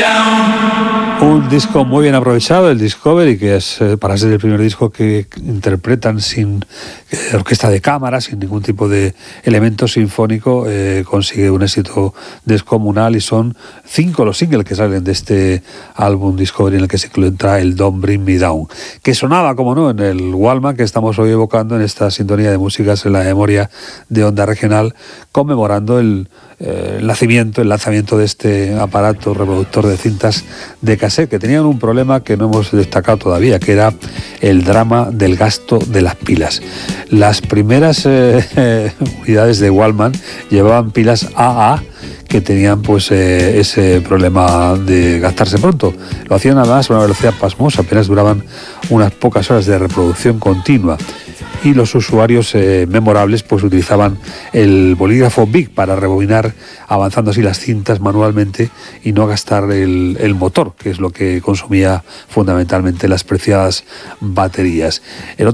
Un disco muy bien aprovechado, el Discovery, que es para ser el primer disco que interpretan sin orquesta de cámara, sin ningún tipo de elemento sinfónico, consigue un éxito descomunal y son 5 los singles que salen de este álbum Discovery, en el que se encuentra el Don't Bring Me Down, que sonaba, como no, en el Walkman que estamos hoy evocando en esta sintonía de músicas en la memoria de Onda Regional, conmemorando el lanzamiento de este aparato reproductor de cintas de cassette, que tenían un problema que no hemos destacado todavía, que era el drama del gasto de las pilas. Las primeras unidades de Walkman llevaban pilas AA que tenían pues ese problema de gastarse pronto. Lo hacían además a una velocidad pasmosa, apenas duraban unas pocas horas de reproducción continua. Y los usuarios memorables pues utilizaban el bolígrafo Bic para rebobinar, avanzando así las cintas manualmente y no gastar el motor, que es lo que consumía fundamentalmente las preciadas baterías.